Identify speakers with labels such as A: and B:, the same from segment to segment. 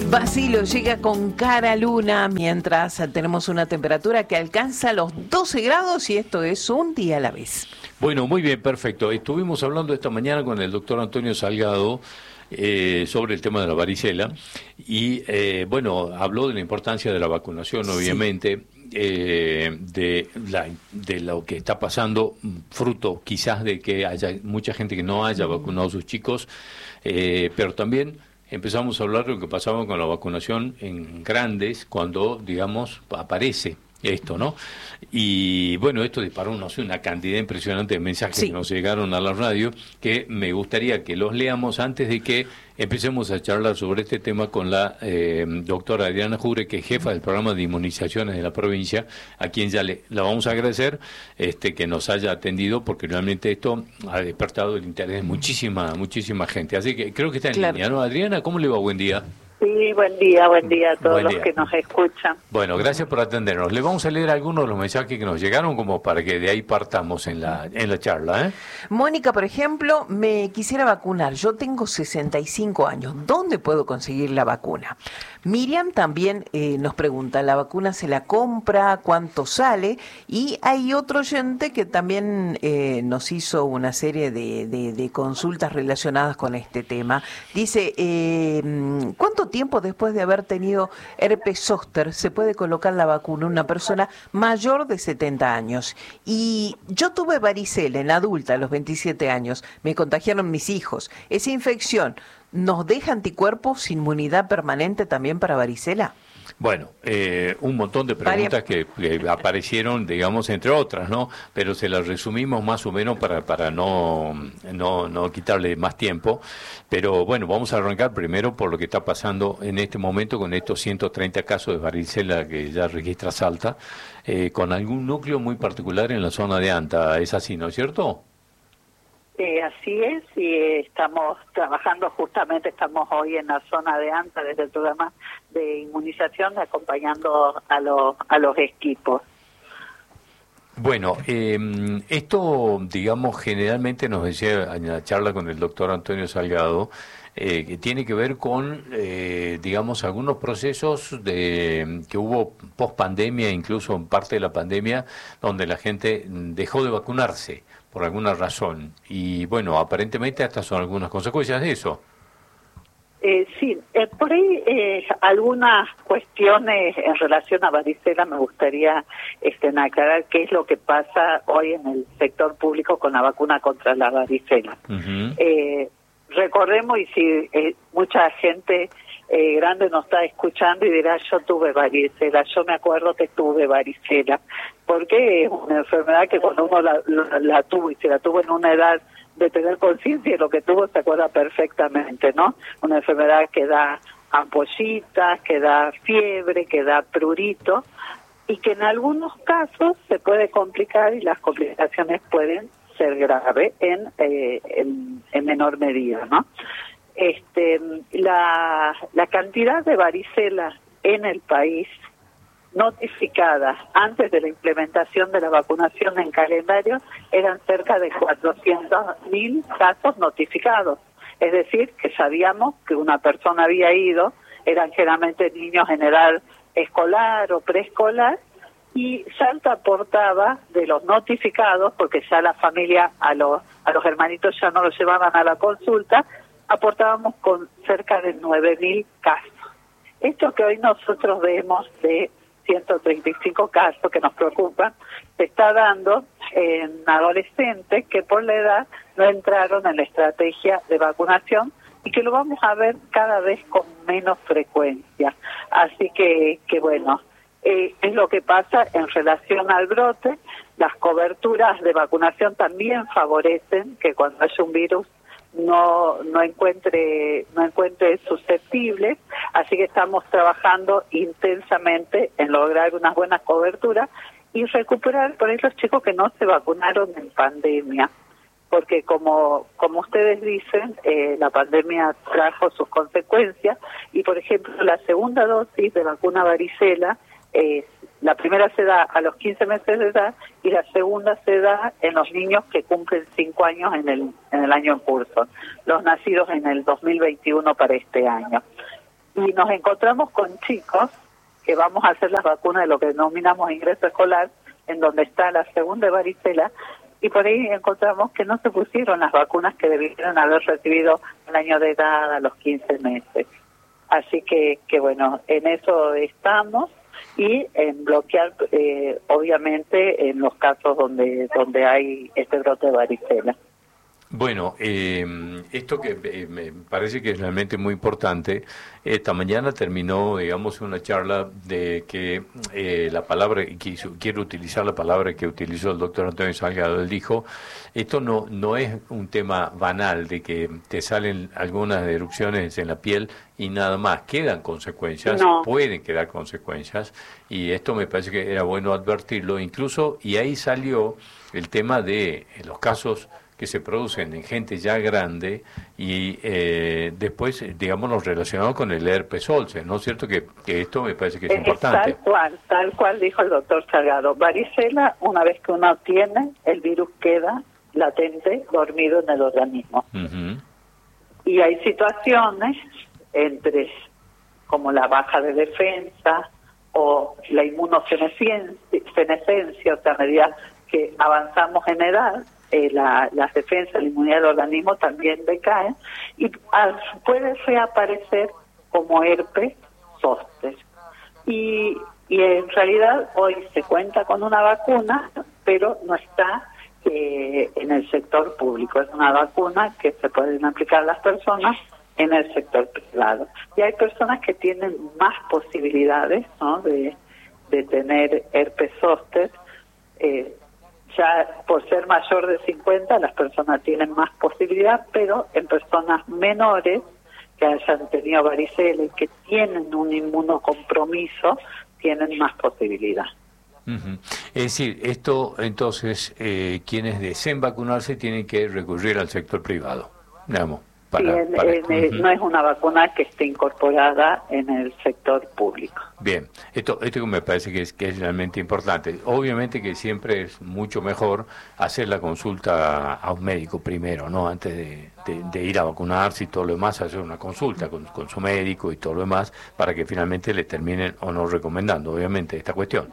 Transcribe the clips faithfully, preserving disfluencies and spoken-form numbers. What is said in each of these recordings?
A: Basilio llega con cara luna mientras tenemos una temperatura que alcanza los doce grados y esto es un día a la vez.
B: Bueno, muy bien, perfecto. Estuvimos hablando esta mañana con el doctor Antonio Salgado eh, sobre el tema de la varicela y, eh, bueno, habló de la importancia de la vacunación, obviamente, sí. eh, de, la, de lo que está pasando, fruto quizás de que haya mucha gente que no haya vacunado a sus chicos, eh, pero también empezamos a hablar de lo que pasaba con la vacunación en grandes cuando, digamos, aparece esto, ¿no? Y bueno, esto disparó, no sé, una cantidad impresionante de mensajes sí. que nos llegaron a la radio, que me gustaría que los leamos antes de que empecemos a charlar sobre este tema con la eh, doctora Adriana Jure, que es jefa del programa de inmunizaciones de la provincia, a quien ya le la vamos a agradecer este que nos haya atendido, porque realmente esto ha despertado el interés de muchísima, muchísima gente. Así que creo que está en claro. línea, ¿no? Adriana, ¿cómo le va? Buen día.
C: Sí, buen día, buen día a todos buen los día. que nos escuchan.
B: Bueno, gracias por atendernos. Le vamos a leer algunos de los mensajes que nos llegaron como para que de ahí partamos en la en la charla, ¿eh?
A: Mónica, por ejemplo, me quisiera vacunar. Yo tengo sesenta y cinco años. ¿Dónde puedo conseguir la vacuna? Miriam también eh, nos pregunta, ¿la vacuna se la compra? ¿Cuánto sale? Y hay otro oyente que también eh, nos hizo una serie de, de, de consultas relacionadas con este tema. Dice, eh, ¿cuánto tiempo después de haber tenido herpes zóster se puede colocar la vacuna a una persona mayor de setenta años? Y yo tuve varicela en adulta a los veintisiete años, me contagiaron mis hijos. ¿Esa infección nos deja anticuerpos, inmunidad permanente también para varicela?
B: Bueno, eh, un montón de preguntas que, que aparecieron, digamos, entre otras, ¿no? Pero se las resumimos más o menos para para no, no no quitarle más tiempo. Pero bueno, vamos a arrancar primero por lo que está pasando en este momento con estos ciento treinta casos de varicela que ya registra Salta, eh, con algún núcleo muy particular en la zona de Anta. ¿Es así, no es cierto?
C: Eh, así es, y estamos trabajando justamente, estamos hoy en la zona de Anta desde el programa de inmunización acompañando a los a los equipos.
B: Bueno, eh, esto, digamos, generalmente nos decía en la charla con el doctor Antonio Salgado, eh, que tiene que ver con, eh, digamos, algunos procesos de que hubo post pandemia, incluso en parte de la pandemia, donde la gente dejó de vacunarse por alguna razón. Y bueno, aparentemente estas son algunas consecuencias de eso.
C: Eh, sí, eh, por ahí eh, algunas cuestiones en relación a varicela me gustaría este, aclarar qué es lo que pasa hoy en el sector público con la vacuna contra la varicela. Uh-huh. Eh, recordemos, y si eh, mucha gente eh, grande nos está escuchando y dirá, yo tuve varicela, yo me acuerdo que tuve varicela, porque es una enfermedad que cuando uno la, la, la tuvo y se la tuvo en una edad de tener conciencia de lo que tuvo, se acuerda perfectamente, ¿no? Una enfermedad que da ampollitas, que da fiebre, que da prurito, y que en algunos casos se puede complicar y las complicaciones pueden ser graves en, eh, en, en menor medida, ¿no? Este, la, la cantidad de varicela en el país notificadas antes de la implementación de la vacunación en calendario eran cerca de cuatrocientos mil casos notificados. Es decir, que sabíamos que una persona había ido, eran generalmente niños en edad escolar o preescolar, y Salta aportaba de los notificados, porque ya la familia, a los, a los hermanitos ya no los llevaban a la consulta, aportábamos con cerca de nueve mil casos. Esto que hoy nosotros vemos de ciento treinta y cinco casos que nos preocupan, se está dando en adolescentes que por la edad no entraron en la estrategia de vacunación y que lo vamos a ver cada vez con menos frecuencia. Así que, que bueno, eh, es lo que pasa en relación al brote. Las coberturas de vacunación también favorecen que cuando haya un virus no no encuentre no encuentre susceptibles, así que estamos trabajando intensamente en lograr unas buenas coberturas y recuperar por ahí los chicos que no se vacunaron en pandemia, porque como como ustedes dicen, eh, la pandemia trajo sus consecuencias y, por ejemplo, la segunda dosis de vacuna varicela, eh, la primera se da a los quince meses de edad y la segunda se da en los niños que cumplen cinco años en el en el año en curso, los nacidos en el dos mil veintiuno para este año. y nos encontramos con chicos que vamos a hacer las vacunas de lo que denominamos ingreso escolar, en donde está la segunda varicela, y por ahí encontramos que no se pusieron las vacunas que debieron haber recibido el año de edad, a los quince meses. Así que, que bueno, en eso estamos, y en bloquear, eh, obviamente, en los casos donde donde hay este brote de varicela.
B: Bueno, eh, esto que eh, me parece que es realmente muy importante. Esta mañana terminó, digamos, una charla de que eh, la palabra, y quiso, quiero utilizar la palabra que utilizó el doctor Antonio Salgado. Él dijo, esto no no es un tema banal de que te salen algunas erupciones en la piel y nada más, quedan consecuencias,
C: No.
B: pueden quedar consecuencias, y esto me parece que era bueno advertirlo, incluso, y ahí salió el tema de eh, los casos que se producen en gente ya grande y eh, después, digamos, los relacionados con el herpes zóster, ¿no es cierto? Que, que esto me parece que es,
C: Es
B: importante.
C: tal cual, tal cual dijo el doctor Salgado. Varicela, una vez que uno tiene, el virus queda latente, dormido en el organismo.
B: Uh-huh.
C: Y hay situaciones entre, como la baja de defensa o la inmunosenescencia, o sea, a medida que avanzamos en edad, eh, la, las defensas, la inmunidad del organismo también decaen, y al, puede reaparecer como herpes zóster. Y, y en realidad hoy se cuenta con una vacuna, pero no está eh, en el sector público. Es una vacuna que se pueden aplicar las personas en el sector privado. Y hay personas que tienen más posibilidades, ¿no?, de, de tener herpes zóster. Eh, ya por ser mayor de cincuenta, las personas tienen más posibilidad, pero en personas menores que hayan tenido varicela y que tienen un inmunocompromiso, tienen más posibilidad.
B: Uh-huh. Es decir, esto entonces, eh, quienes deseen vacunarse tienen que recurrir al sector privado, digamos. Para,
C: sí, en,
B: para,
C: en, uh-huh. No es una vacuna que esté incorporada en el sector público.
B: Bien, esto esto me parece que es, que es realmente importante. Obviamente que siempre es mucho mejor hacer la consulta a un médico primero, ¿no? Antes de, de, de ir a vacunarse y todo lo demás, hacer una consulta con, con su médico y todo lo demás, para que finalmente le terminen o no recomendando, obviamente, esta cuestión.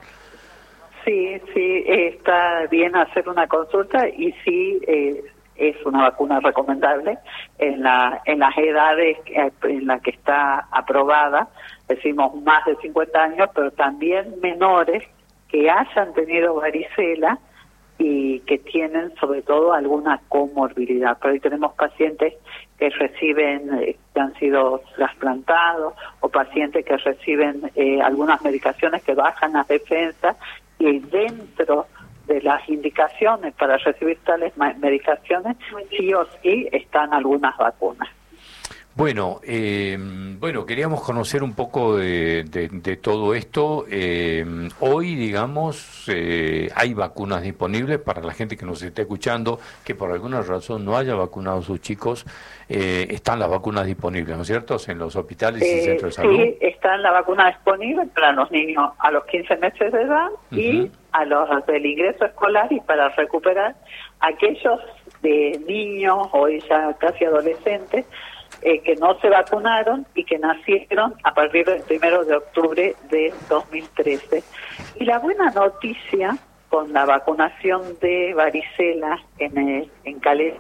C: Sí, sí, está bien hacer una consulta y sí... Eh, es una vacuna recomendable en la en las edades en las que está aprobada, decimos más de cincuenta años, pero también menores que hayan tenido varicela y que tienen sobre todo alguna comorbilidad. Pero hoy tenemos pacientes que reciben, eh, que han sido trasplantados, o pacientes que reciben eh, algunas medicaciones que bajan las defensas, y dentro de las indicaciones para recibir tales medicaciones, sí o sí están algunas vacunas.
B: Bueno, eh, bueno, queríamos conocer un poco de, de, de todo esto. Eh, hoy, digamos, eh, hay vacunas disponibles para la gente que nos esté escuchando, que por alguna razón no haya vacunado a sus chicos. Eh, están las vacunas disponibles, ¿no es cierto?, en los hospitales y
C: eh,
B: centros de salud.
C: Sí, están las vacunas disponibles para los niños a los quince meses de edad, uh-huh, y a los del ingreso escolar, y para recuperar aquellos de niños o ya casi adolescentes eh, que no se vacunaron y que nacieron a partir del primero de octubre de dos mil trece. Y la buena noticia con la vacunación de varicela en, el, en Caleta,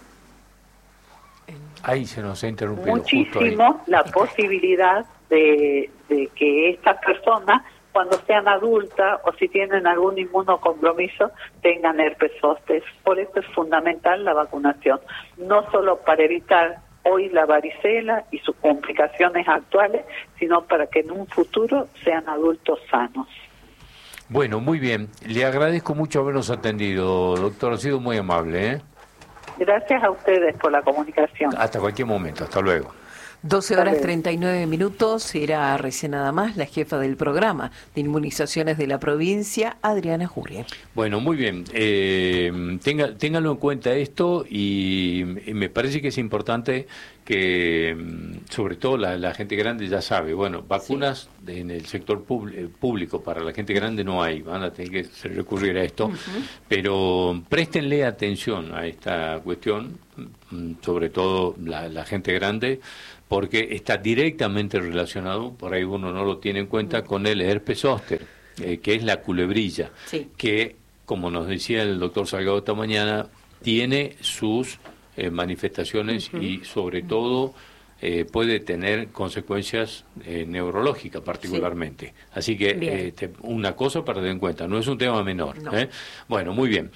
B: ahí se nos ha interrumpido
C: muchísimo la posibilidad de, de que estas personas, cuando sean adultas o si tienen algún inmunocompromiso, tengan herpes zóster. Por eso es fundamental la vacunación, no solo para evitar hoy la varicela y sus complicaciones actuales, sino para que en un futuro sean adultos sanos.
B: Bueno, muy bien. Le agradezco mucho habernos atendido, doctor. Ha sido muy amable, ¿eh?
C: Gracias a ustedes por la comunicación.
B: Hasta cualquier momento. Hasta luego.
A: doce horas treinta y nueve minutos, era recién nada más la jefa del programa de inmunizaciones de la provincia, Adriana Jurie.
B: Bueno, muy bien. Eh, tenga, téngalo en cuenta esto y, y me parece que es importante que sobre todo la, la gente grande ya sabe, bueno, vacunas sí. en el sector público para la gente grande no hay, van a tener que recurrir a esto, uh-huh. pero préstenle atención a esta cuestión, sobre todo la, la gente grande, porque está directamente relacionado, por ahí uno no lo tiene en cuenta, con el herpes zóster, eh, que es la culebrilla, sí. que, como nos decía el doctor Salgado esta mañana, tiene sus eh, manifestaciones uh-huh. y sobre todo eh, puede tener consecuencias eh, neurológicas particularmente. Sí. Así que eh, te, una cosa para tener en cuenta, no es un tema menor. No. ¿eh? Bueno, muy bien.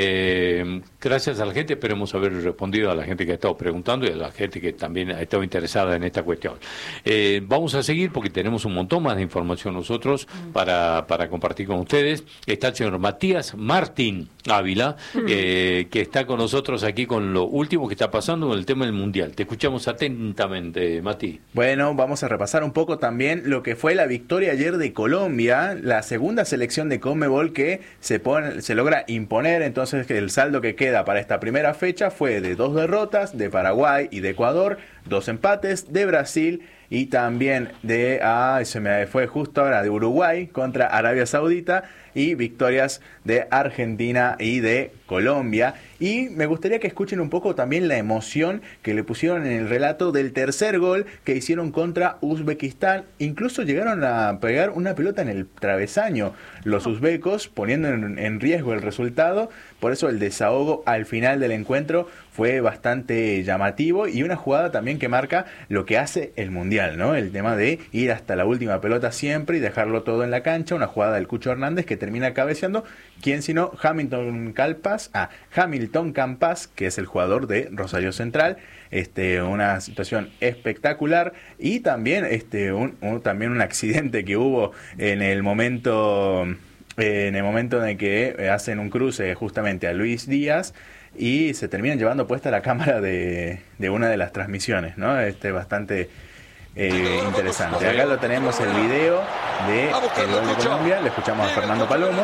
B: Eh, gracias a la gente, esperemos haber respondido a la gente que ha estado preguntando y a la gente que también ha estado interesada en esta cuestión. Eh, vamos a seguir porque tenemos un montón más de información nosotros mm. para, para compartir con ustedes. Está el señor Matías Martín Ávila, mm. eh, que está con nosotros aquí con lo último que está pasando con el tema del Mundial. Te escuchamos atentamente. Mati.
D: Bueno, vamos a repasar un poco también lo que fue la victoria ayer de Colombia, la segunda selección de Conmebol que se, pone, se logra imponer. Entonces el saldo que queda para esta primera fecha fue de dos derrotas de Paraguay y de Ecuador, dos empates de Brasil y también de, ah, se me fue justo ahora, de Uruguay contra Arabia Saudita y victorias de Argentina y de Colombia. Y me gustaría que escuchen un poco también la emoción que le pusieron en el relato del tercer gol que hicieron contra Uzbekistán. Incluso llegaron a pegar una pelota en el travesaño los uzbecos, poniendo en, en riesgo el resultado. Por eso el desahogo al final del encuentro fue bastante llamativo y una jugada también que marca lo que hace el Mundial, ¿no? El tema de ir hasta la última pelota siempre y dejarlo todo en la cancha. Una jugada del Cucho Hernández que termina cabeceando. ¿Quién sino? Hamilton Campas, ah, Hamilton Campas, que es el jugador de Rosario Central. Este, una situación espectacular y también este un, un también un accidente que hubo en el momento eh, en el momento en el que hacen un cruce justamente a Luis Díaz y se terminan llevando puesta la cámara de, de una de las transmisiones, ¿no? Este bastante eh, interesante. Acá lo tenemos el video de el gol de Colombia, le escuchamos a Fernando Palomo.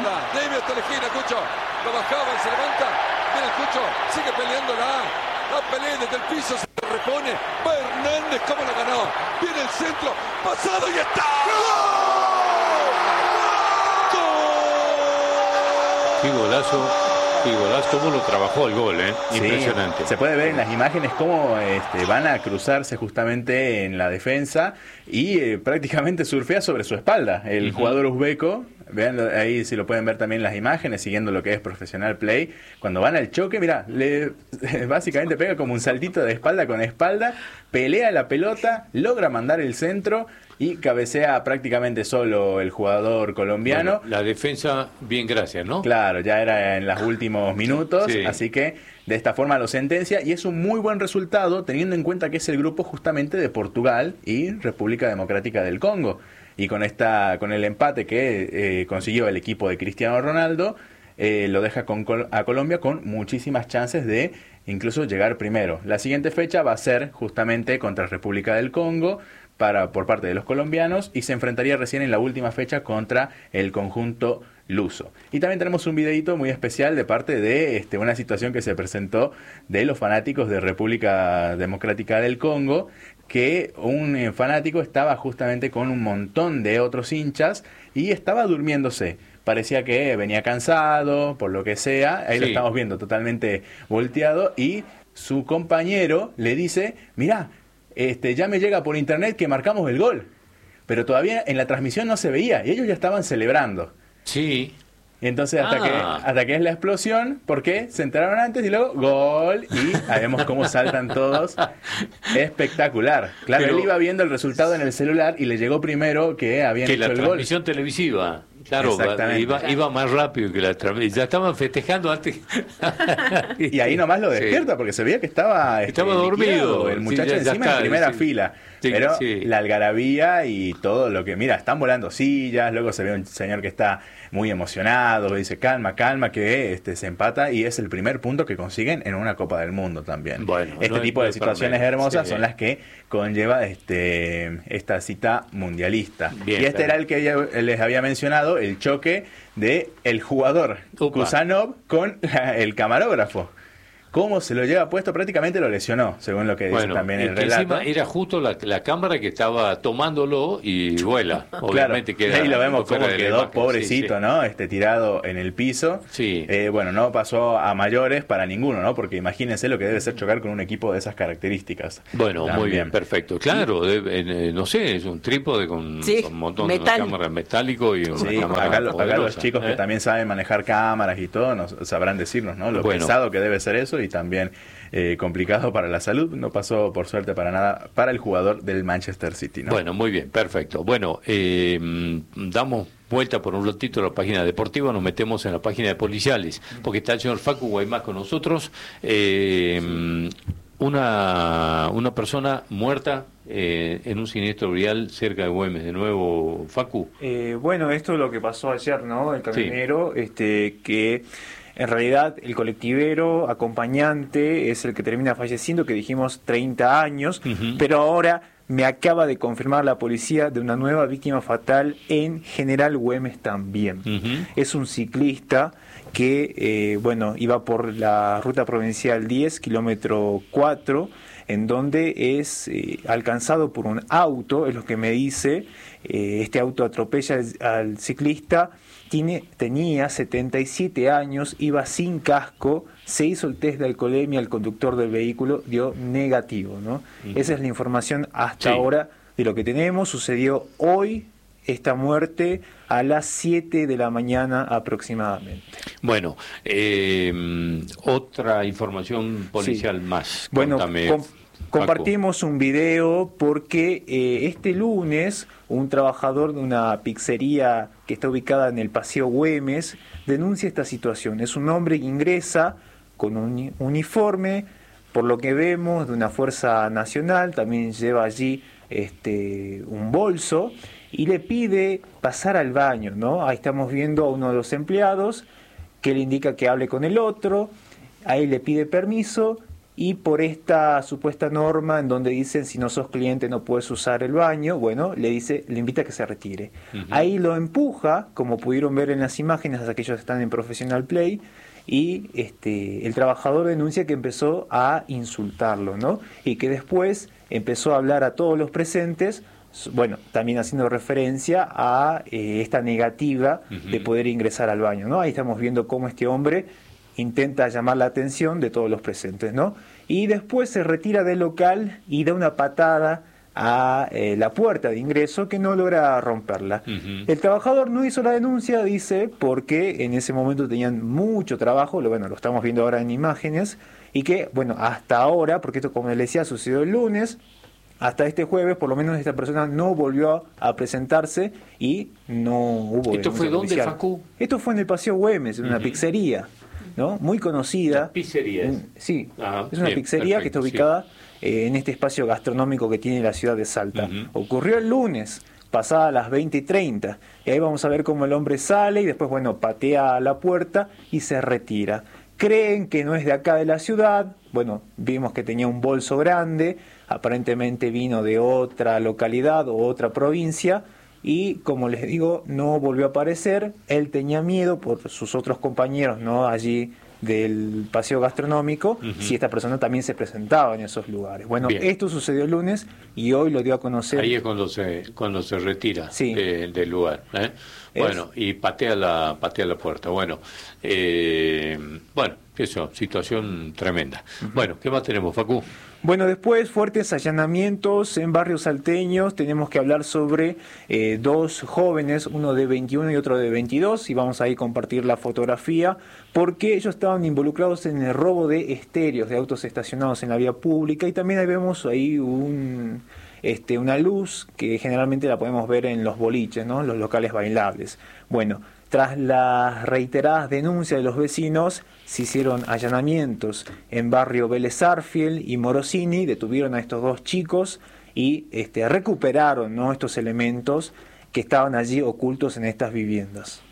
E: Lo bajaba, se levanta, viene el Cucho, sigue peleándola, la pelea desde el piso, se repone, va Hernández, cómo la ganó, viene el centro, pasado y está. ¡Gol!
B: ¡Qué golazo! ¡Qué golazo! ¿Cómo lo trabajó el gol, eh? Impresionante.
D: Sí, se puede ver en las imágenes cómo este, van a cruzarse justamente en la defensa y eh, prácticamente surfea sobre su espalda el uh-huh. jugador uzbeco. Vean ahí si lo pueden ver también las imágenes, siguiendo lo que es Profesional Play. Cuando van al choque, mira, le básicamente pega como un saltito de espalda con espalda, pelea la pelota, logra mandar el centro y cabecea prácticamente solo el jugador colombiano.
B: Bueno, la defensa, bien, gracias, ¿no?
D: Claro, ya era en los últimos minutos, sí. Así que de esta forma lo sentencia y es un muy buen resultado teniendo en cuenta que es el grupo justamente de Portugal y República Democrática del Congo. Y con esta con el empate que eh, consiguió el equipo de Cristiano Ronaldo, eh, lo deja con, a Colombia con muchísimas chances de incluso llegar primero. La siguiente fecha va a ser justamente contra República del Congo para por parte de los colombianos y se enfrentaría recién en la última fecha contra el conjunto luso. Y también tenemos un videito muy especial de parte de este, una situación que se presentó de los fanáticos de República Democrática del Congo, que un eh, fanático estaba justamente con un montón de otros hinchas y estaba durmiéndose. Parecía que venía cansado, por lo que sea. Ahí sí. Lo estamos viendo totalmente volteado y su compañero le dice, mirá, este, ya me llega por internet que marcamos el gol. Pero todavía en la transmisión no se veía y ellos ya estaban celebrando.
B: Sí.
D: Y entonces hasta,
B: ah.
D: que, hasta que es la explosión, porque se enteraron antes y luego gol y vemos cómo saltan todos. Espectacular. Claro, pero él iba viendo el resultado en el celular y le llegó primero que habían
B: que
D: hecho
B: la
D: el gol.
B: Transmisión televisiva. Claro, iba, iba más rápido que la transmisión. Ya estaban festejando antes.
D: Y ahí nomás lo despierta sí. Porque se veía que estaba este,
B: estaba dormido.
D: El muchacho
B: sí, ya,
D: encima
B: ya está,
D: en primera
B: sí.
D: fila.
B: Sí,
D: pero
B: sí.
D: La algarabía y todo lo que... Mira, están volando sillas, luego se ve un señor que está muy emocionado, dice calma, calma, que este se empata y es el primer punto que consiguen en una Copa del Mundo también. Bueno, este no tipo de situaciones hermosas sí. Son las que conlleva este esta cita mundialista. Bien, y este claro. Era el que ya les había mencionado, el choque de el jugador Kusanov con la, el camarógrafo. cómo se lo lleva puesto, prácticamente lo lesionó, según lo que dice
B: bueno,
D: también el
B: que
D: relato.
B: Encima era justo la, la cámara que estaba tomándolo y vuela. Obviamente
D: claro,
B: queda
D: ahí lo vemos
B: fuera
D: como
B: de la
D: quedó,
B: imagen,
D: pobrecito,
B: sí, sí.
D: ¿no? Este tirado en el piso.
B: Sí.
D: Eh, bueno, no pasó a mayores para ninguno, ¿no? Porque imagínense lo que debe ser chocar con un equipo de esas características.
B: Bueno,
D: también.
B: Muy bien, perfecto. Claro, de, eh, no sé, es un trípode con,
A: sí,
B: con un montón
A: metal.
B: de cámaras metálico y una
D: Sí,
B: cámara
D: acá, lo, acá los
B: poderosa,
D: chicos
B: ¿eh?
D: que también saben manejar cámaras y todo nos sabrán decirnos, ¿no? Lo
B: Bueno.
D: pesado que debe ser eso y también eh, complicado para la salud. No pasó, por suerte, para nada para el jugador del Manchester City, ¿no?
B: Bueno, muy bien, perfecto. Bueno, eh, damos vuelta por un ratito a la página deportiva, nos metemos en la página de policiales, porque está el señor Facu Guaymás con nosotros. Eh, una, una persona muerta eh, en un siniestro vial cerca de Güemes. De nuevo, Facu.
F: Eh, bueno, esto es lo que pasó ayer, ¿no? El camionero, sí. este, que en realidad el colectivero acompañante es el que termina falleciendo, que dijimos treinta años, uh-huh. pero ahora me acaba de confirmar la policía de una nueva víctima fatal en General Güemes también. Uh-huh. Es un ciclista que, eh, bueno, iba por la ruta provincial diez, kilómetro cuatro, en donde es eh, alcanzado por un auto, es lo que me dice. Eh, este auto atropella al, al ciclista, tiene, tenía setenta y siete años, iba sin casco, se hizo el test de alcoholemia, el conductor del vehículo dio negativo, ¿no? Uh-huh. Esa es la información hasta sí. ahora de lo que tenemos. Sucedió hoy esta muerte a las siete de la mañana aproximadamente.
B: Bueno, eh, otra información policial sí. más.
F: Bueno,
B: Contame,
F: com- compartimos un video porque eh, este lunes un trabajador de una pizzería que está ubicada en el Paseo Güemes denuncia esta situación. Es un hombre que ingresa con un uniforme, por lo que vemos, de una fuerza nacional, también lleva allí este, un bolso, y le pide pasar al baño, ¿no? Ahí estamos viendo a uno de los empleados que le indica que hable con el otro, ahí le pide permiso, y por esta supuesta norma en donde dicen si no sos cliente no puedes usar el baño, bueno, le dice, le invita a que se retire. Uh-huh. Ahí lo empuja, como pudieron ver en las imágenes, aquellos que están en Professional Play, y este, el trabajador denuncia que empezó a insultarlo, ¿no? Y que después empezó a hablar a todos los presentes, bueno, también haciendo referencia a eh, esta negativa uh-huh. de poder ingresar al baño, ¿no? Ahí estamos viendo cómo este hombre intenta llamar la atención de todos los presentes, ¿no? Y después se retira del local y da una patada a eh, la puerta de ingreso que no logra romperla. Uh-huh. El trabajador no hizo la denuncia, dice, porque en ese momento tenían mucho trabajo, lo, bueno, lo estamos viendo ahora en imágenes, y que, bueno, hasta ahora, porque esto, como les decía, sucedió el lunes, hasta este jueves, por lo menos esta persona no volvió a presentarse y no hubo...
B: ¿Esto fue dónde, Facu?
F: Esto fue en el Paseo Güemes, en una uh-huh. pizzería, ¿no? Muy conocida.
B: ¿Pizzería es?
F: Sí,
B: Ajá,
F: es una
B: bien,
F: pizzería
B: perfecto,
F: que está ubicada sí. eh, en este espacio gastronómico que tiene la ciudad de Salta. Uh-huh. Ocurrió el lunes, pasada las veinte y treinta, y ahí vamos a ver cómo el hombre sale y después, bueno, patea la puerta y se retira. Creen que no es de acá de la ciudad, bueno, vimos que tenía un bolso grande, aparentemente vino de otra localidad o otra provincia, y como les digo, no volvió a aparecer. Él tenía miedo por sus otros compañeros, ¿no? Allí del paseo gastronómico, uh-huh. si esta persona también se presentaba en esos lugares. Bueno, bien. Esto sucedió el lunes y hoy lo dio a conocer.
B: Ahí es cuando se cuando se retira
F: sí.
B: de, del lugar, ¿eh? Bueno, y patea la patea la puerta. Bueno, eh, bueno, eso, situación tremenda. Uh-huh. Bueno, ¿qué más tenemos, Facu?
F: Bueno, después fuertes allanamientos en barrios salteños. Tenemos que hablar sobre eh, dos jóvenes, uno de veintiuno y otro de veintidós, y vamos a ir a compartir la fotografía, porque ellos estaban involucrados en el robo de estéreos de autos estacionados en la vía pública, y también ahí vemos ahí un... Este, una luz que generalmente la podemos ver en los boliches, ¿no? Los locales bailables. Bueno, tras las reiteradas denuncias de los vecinos, se hicieron allanamientos en barrio Vélez Sarsfield y Morosini, detuvieron a estos dos chicos y este, recuperaron, ¿no? estos elementos que estaban allí ocultos en estas viviendas.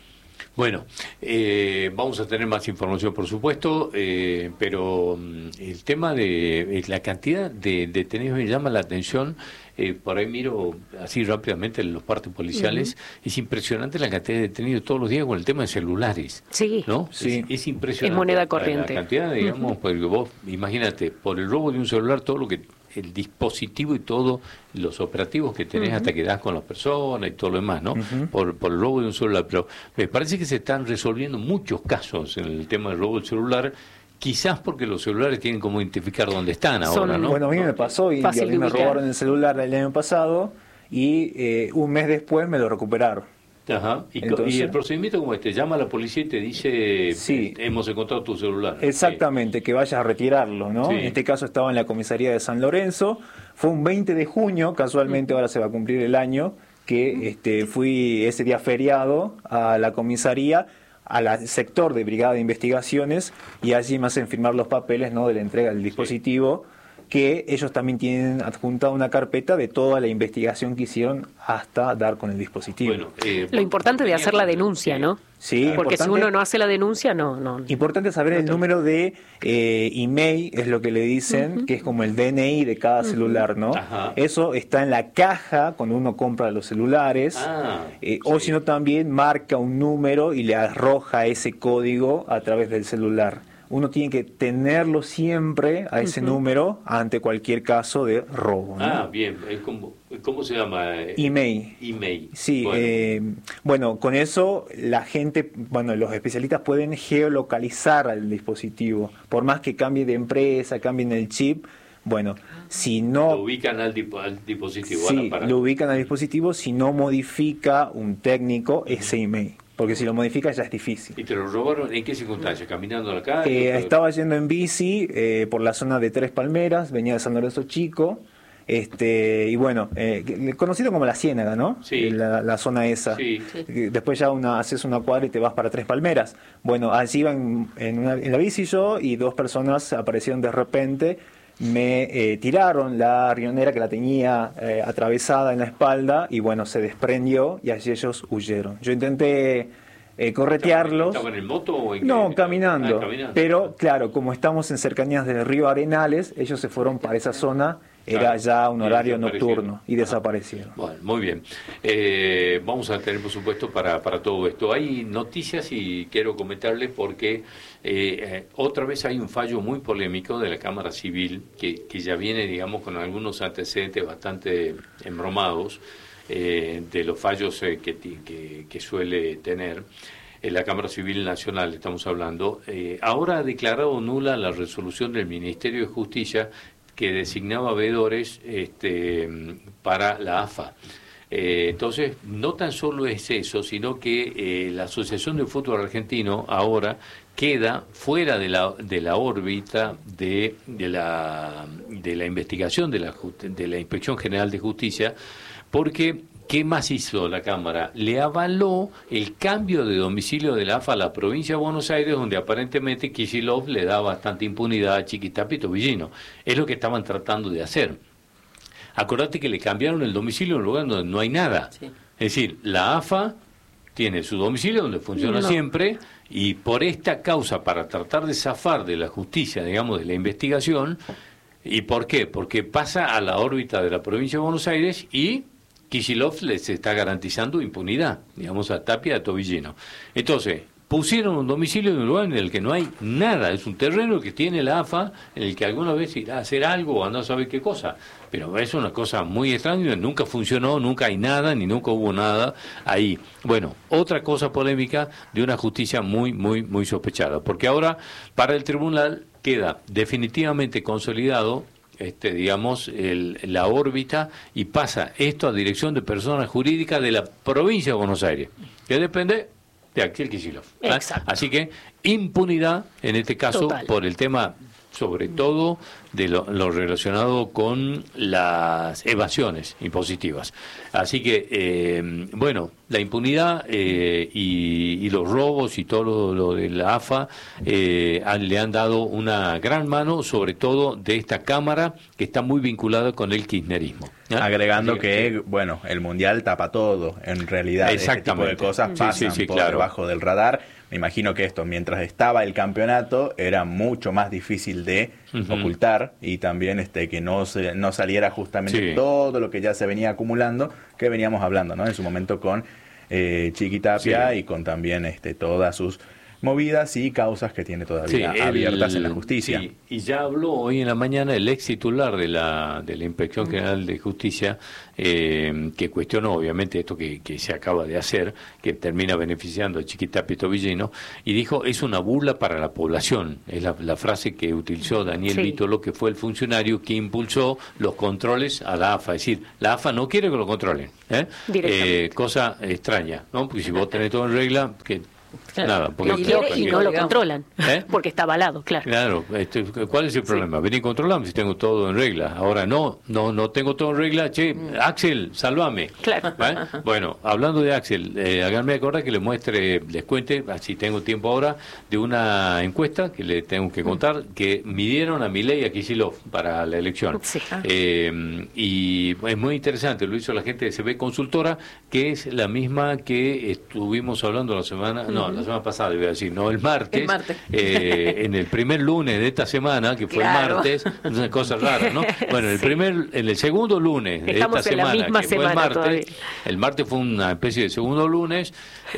B: Bueno, eh, vamos a tener más información, por supuesto, eh, pero mm, el tema de eh, la cantidad de detenidos me llama la atención. Eh, por ahí miro así rápidamente los partes policiales. Uh-huh. Es impresionante la cantidad de detenidos todos los días con el tema de celulares.
G: Sí,
B: ¿no?
G: sí.
B: Es, es impresionante.
G: Es moneda corriente.
B: La, la cantidad, digamos,
G: uh-huh.
B: porque vos, imagínate, por el robo de un celular, todo lo que el dispositivo y todos los operativos que tenés uh-huh. hasta que das con las personas y todo lo demás, ¿no? Uh-huh. Por, por el robo de un celular. Pero me parece que se están resolviendo muchos casos en el tema del robo del celular, quizás porque los celulares tienen como identificar dónde están ahora,
F: Son,
B: ¿no?
F: Bueno, a mí me pasó y, y a mí me robaron el celular el año pasado y eh, un mes después me lo recuperaron.
B: Ajá. ¿Y,
F: Entonces,
B: y el procedimiento como este? Llama a la policía y te dice,
F: sí,
B: hemos encontrado tu celular.
F: Exactamente, sí. Que vayas a retirarlo, ¿no? Sí. En este caso estaba en la comisaría de San Lorenzo, fue un veinte de junio, casualmente ahora se va a cumplir el año, que este, fui ese día feriado a la comisaría, al sector de Brigada de Investigaciones, y allí me hacen firmar los papeles, ¿no?, de la entrega del dispositivo, sí, que ellos también tienen adjuntada una carpeta de toda la investigación que hicieron hasta dar con el dispositivo.
B: Bueno, eh,
G: lo importante de hacer la denuncia, ¿no?
F: Sí,
G: porque si uno no hace la denuncia, no. no
F: importante saber no el número de eh, email, es lo que le dicen, uh-huh. que es como el D N I de cada uh-huh. celular, ¿no? Ajá. Eso está en la caja cuando uno compra los celulares, ah, eh, sí. o si no también marca un número y le arroja ese código a través del celular. Uno tiene que tenerlo siempre a ese uh-huh. número ante cualquier caso de robo, ¿no?
B: Ah, bien. ¿Cómo, cómo se llama?
F: Email.
B: Email.
F: Sí, bueno. Eh, bueno, con eso la gente, bueno, los especialistas pueden geolocalizar al dispositivo. Por más que cambie de empresa, cambien el chip, bueno, si no...
B: Lo ubican al, dip- al dispositivo.
F: Sí, lo ubican al dispositivo si no modifica un técnico uh-huh. ese email. Porque si lo modifica ya es difícil.
B: ¿Y te lo robaron en qué circunstancias? ¿Caminando a la calle?
F: Eh, estaba yendo en bici eh, por la zona de Tres Palmeras, venía de San Lorenzo Chico, este y bueno, eh, conocido como la Ciénaga, ¿no?
B: Sí.
F: La, la zona esa.
B: Sí.
F: Después ya una, haces una cuadra y te vas para Tres Palmeras. Bueno, allí iban en, una, en la bici yo y dos personas aparecieron de repente. Me eh, tiraron la riñonera que la tenía eh, atravesada en la espalda y bueno, se desprendió y allí ellos huyeron. Yo intenté eh, corretearlos.
B: ¿Estaban en moto o en
F: No,
B: qué?
F: caminando.
B: Ah, caminando.
F: Pero claro, como estamos en cercanías del río Arenales, ellos se fueron para esa zona. Era
B: claro.
F: ya un horario
B: y
F: nocturno y desaparecieron.
B: Bueno, muy bien. Eh, vamos a tener, por supuesto, para, para todo esto. Hay noticias y quiero comentarles porque eh, eh, otra vez hay un fallo muy polémico de la Cámara Civil que, que ya viene, digamos, con algunos antecedentes bastante embromados eh, de los fallos eh, que, que, que suele tener. En la Cámara Civil Nacional estamos hablando. Eh, ahora ha declarado nula la resolución del Ministerio de Justicia que designaba veedores este, para la A F A. Eh, entonces, no tan solo es eso, sino que eh, la Asociación de Fútbol Argentino ahora queda fuera de la, de la órbita de, de, la, de la investigación de la, de la Inspección General de Justicia, porque ¿qué más hizo la Cámara? Le avaló el cambio de domicilio de la A F A a la provincia de Buenos Aires, donde aparentemente Kicillof le da bastante impunidad a Chiquitapia y Tobillino. Es lo que estaban tratando de hacer. Acordate que le cambiaron el domicilio en un lugar donde no hay nada. Sí. Es decir, la A F A tiene su domicilio donde funciona no. siempre, y por esta causa, para tratar de zafar de la justicia, digamos, de la investigación. ¿Y por qué? Porque pasa a la órbita de la provincia de Buenos Aires y Kicillof les está garantizando impunidad, digamos, a Tapia y a Tobillino. Entonces, pusieron un domicilio en un lugar en el que no hay nada, es un terreno que tiene la A F A, en el que alguna vez irá a hacer algo o a no saber qué cosa, pero es una cosa muy extraña, nunca funcionó, nunca hay nada, ni nunca hubo nada ahí. Bueno, otra cosa polémica de una justicia muy, muy, muy sospechada, porque ahora para el tribunal queda definitivamente consolidado Este, digamos, el, la órbita y pasa esto a dirección de personas jurídicas de la provincia de Buenos Aires, que depende de Axel Kicillof. ¿eh? Así que impunidad, en este caso, Total. por el tema sobre todo de lo, lo relacionado con las evasiones impositivas. Así que, eh, bueno, la impunidad eh, y, y los robos y todo lo, lo de la A F A eh, han, le han dado una gran mano, sobre todo de esta Cámara que está muy vinculada con el kirchnerismo. ¿eh?
D: Agregando
B: Así
D: que, que, bueno, el Mundial tapa todo, en realidad. Este tipo de cosas
B: sí,
D: pasan
B: sí, sí,
D: por
B: claro.
D: debajo del radar. Me imagino que esto, mientras estaba el campeonato, era mucho más difícil de uh-huh. ocultar y también este que no se, no saliera justamente sí. todo lo que ya se venía acumulando, que veníamos hablando, ¿no? En su momento con eh, Chiqui Tapia sí. y con también este todas sus movidas y causas que tiene todavía sí, abiertas el, en la justicia.
B: Sí, y ya habló hoy en la mañana el ex titular de la de la Inspección General de Justicia, eh, que cuestionó obviamente esto que, que se acaba de hacer, que termina beneficiando a Chiquitapia y Tobillino, y dijo, es una burla para la población. Es la, la frase que utilizó Daniel sí. Vítolo, que fue el funcionario que impulsó los controles a la A F A. Es decir, la A F A no quiere que lo controlen. ¿eh? Eh, cosa extraña, ¿no? Porque si vos tenés todo en regla, que
G: Claro.
B: Nada, porque
G: no quiere y no lo controlan,
B: ¿Eh?
G: porque está avalado, claro.
B: Claro, este, ¿cuál es el problema? Sí. Vení y controlame si tengo todo en regla. Ahora no, no no tengo todo en regla. Che, mm. Axel, sálvame.
G: Claro.
B: ¿Eh? Bueno, hablando de Axel, eh, háganme acordar que les muestre, les cuente, si tengo tiempo ahora, de una encuesta que le tengo que contar, mm. que midieron a Milei y a Kicillof para la elección.
G: Sí. Ah.
B: Eh, y es muy interesante, lo hizo la gente de C B Consultora, que es la misma que estuvimos hablando la semana, mm. no, la semana pasada, voy a decir, no, el martes,
A: el martes.
B: Eh, en el primer lunes de esta semana, que fue
A: claro.
B: el martes, una cosa rara, ¿no? Bueno, el
G: sí.
B: primer, en el segundo lunes de
G: Estamos
B: esta
G: en
B: semana,
G: la misma
B: que
G: semana
B: fue el martes,
G: todavía.
B: el martes fue una especie de segundo lunes,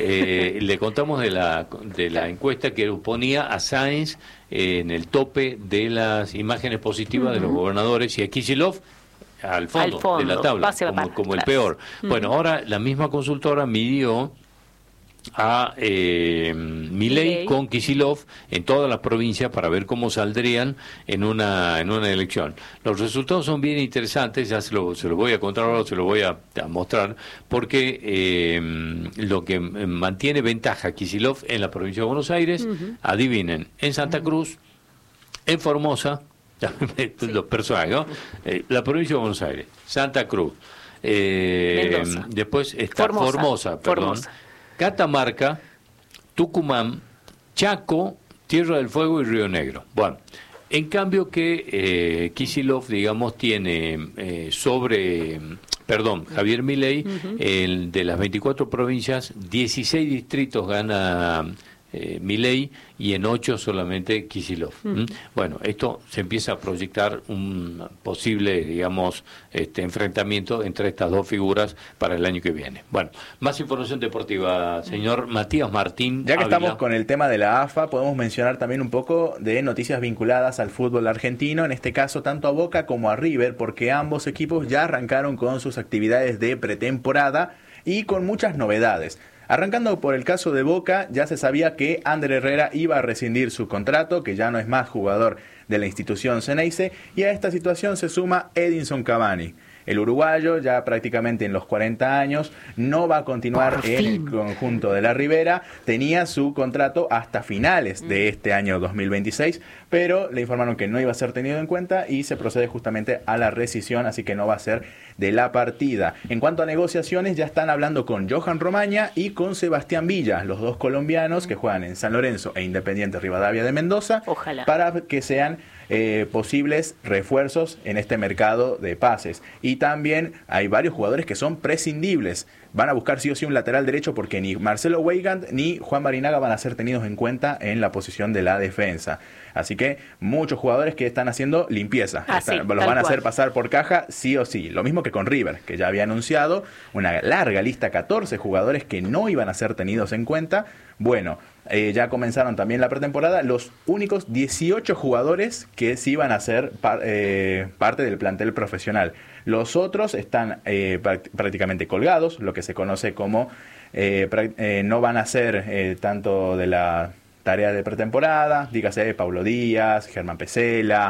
B: eh, le contamos de la de la encuesta que ponía a Sáenz eh, en el tope de las imágenes positivas uh-huh. de los gobernadores y a Kicillof al fondo,
G: al fondo
B: de la tabla,
G: como,
B: como, como
G: claro.
B: el peor.
G: Uh-huh.
B: Bueno, ahora la misma consultora midió a eh, Milei con Kicillof en todas las provincias para ver cómo saldrían en una en una elección. Los resultados son bien interesantes, ya se lo, se lo voy a contar ahora, se lo voy a, a mostrar, porque eh, lo que mantiene ventaja Kicillof en la provincia de Buenos Aires, uh-huh. adivinen, en Santa Cruz, en Formosa, sí. los personajes, ¿no? Eh, la provincia de Buenos Aires, Santa Cruz, eh, después está Formosa, Formosa perdón. Formosa. Catamarca, Tucumán, Chaco, Tierra del Fuego y Río Negro. Bueno, en cambio que eh, Kicillof, digamos, tiene eh, sobre, perdón, Javier Milei, uh-huh. el, de las veinticuatro provincias, dieciséis distritos gana eh, Milei y en ocho solamente Kicillof. Uh-huh. ¿Mm? Bueno, esto se empieza a proyectar un posible, digamos, este enfrentamiento entre estas dos figuras para el año que viene. Bueno, más información deportiva, señor Matías Martín.
D: Ya que
B: Ávila.
D: Estamos con el tema de la A F A, podemos mencionar también un poco de noticias vinculadas al fútbol argentino, en este caso tanto a Boca como a River, porque ambos equipos ya arrancaron con sus actividades de pretemporada y con muchas novedades. Arrancando por el caso de Boca, ya se sabía que Ander Herrera iba a rescindir su contrato, que ya no es más jugador de la institución Ceneice, y a esta situación se suma Edinson Cavani. El uruguayo, ya prácticamente en los cuarenta años, no va a continuar en el conjunto de la Ribera. Tenía su contrato hasta finales de este año dos mil veintiséis, pero le informaron que no iba a ser tenido en cuenta y se procede justamente a la rescisión, así que no va a ser de la partida. En cuanto a negociaciones, ya están hablando con Johan Romaña y con Sebastián Villa, los dos colombianos que juegan en San Lorenzo e Independiente Rivadavia de Mendoza,
G: Ojalá.
D: para que sean Eh, posibles refuerzos en este mercado de pases. Y también hay varios jugadores que son prescindibles. Van a buscar sí o sí un lateral derecho porque ni Marcelo Weigand ni Juan Barinaga van a ser tenidos en cuenta en la posición de la defensa. Así que muchos jugadores que están haciendo limpieza.
G: Ah,
D: están,
G: sí,
D: los van
G: tal
D: a hacer
G: cual.
D: pasar por caja sí o sí. Lo mismo que con River, que ya había anunciado una larga lista, catorce jugadores que no iban a ser tenidos en cuenta. Bueno, eh, ya comenzaron también la pretemporada. Los únicos dieciocho jugadores que sí iban a ser par, eh, parte del plantel profesional. Los otros están eh, prácticamente colgados, lo que se conoce como eh, eh, no van a ser eh, tanto de la tarea de pretemporada, dígase Paulo Díaz, Germán Pesela,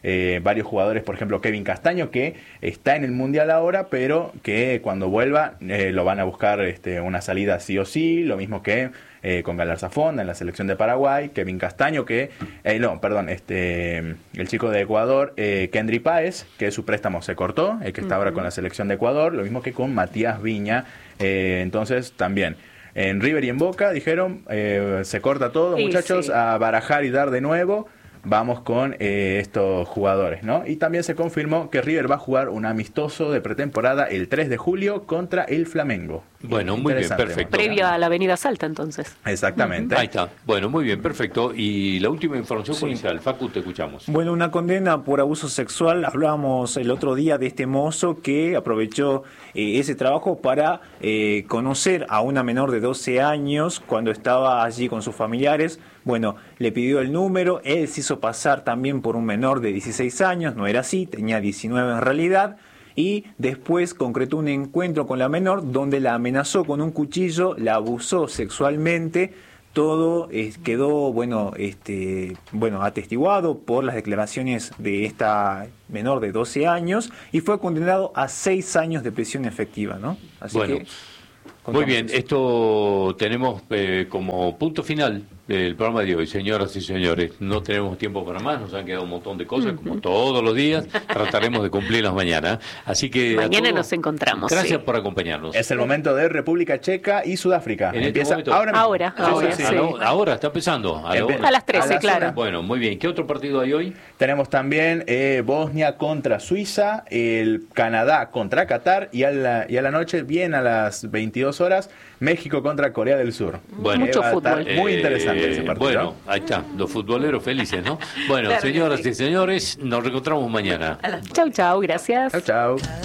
D: eh, varios jugadores, por ejemplo Kevin Castaño, que está en el Mundial ahora, pero que cuando vuelva eh, lo van a buscar este, una salida sí o sí, lo mismo que eh, con Galarza Fonda en la selección de Paraguay, Kevin Castaño, que, eh, no, perdón, este el chico de Ecuador, eh, Kendry Páez, que su préstamo se cortó, el que está uh-huh. ahora con la selección de Ecuador, lo mismo que con Matías Viña, eh, entonces también. En River y en Boca dijeron, eh, se corta todo, sí, muchachos, sí. a barajar y dar de nuevo. Vamos con eh, estos jugadores, ¿no? Y también se confirmó que River va a jugar un amistoso de pretemporada el tres de julio contra el Flamengo.
B: Bueno, muy bien, perfecto.
G: Previo a la Avenida Salta, entonces.
D: Exactamente.
B: Uh-huh. Ahí está. Bueno, muy bien, perfecto. Y la última información sí. policial. Facu, te escuchamos.
F: Bueno, una condena por abuso sexual. Hablábamos el otro día de este mozo que aprovechó eh, ese trabajo para eh, conocer a una menor de doce años cuando estaba allí con sus familiares. Bueno, le pidió el número, él se hizo pasar también por un menor de dieciséis años, no era así, tenía diecinueve en realidad, y después concretó un encuentro con la menor donde la amenazó con un cuchillo, la abusó sexualmente. Todo eh, quedó bueno, este, bueno, atestiguado por las declaraciones de esta menor de doce años y fue condenado a seis años de prisión efectiva, ¿no? Así
B: bueno.
F: que
B: muy bien, esto tenemos eh, como punto final del programa de hoy, señoras y señores. No tenemos tiempo para más, nos han quedado un montón de cosas, como todos los días. Trataremos de cumplirlas mañana. Así que
G: mañana todos, nos encontramos.
B: Gracias
G: sí.
B: por acompañarnos.
D: Es el momento de República Checa y Sudáfrica.
B: En
D: Empieza
B: este
D: ahora mismo.
G: Ahora, ahora,
B: sí,
G: sí.
B: sí. ahora está empezando. A,
G: a las trece, a las
B: claro.
G: una.
B: Bueno, muy bien. ¿Qué otro partido hay hoy?
D: Tenemos también eh, Bosnia contra Suiza, el Canadá contra Qatar y a, la, y a la noche, bien a las veintidós horas, México contra Corea del Sur.
G: Bueno, mucho fútbol.
D: Muy interesante
B: eh,
D: ese partido.
B: Bueno, ahí está, los futboleros felices, ¿no? Bueno, claro, señoras sí. y señores, nos reencontramos mañana.
G: Chau, chau, gracias.
D: Chau, chau.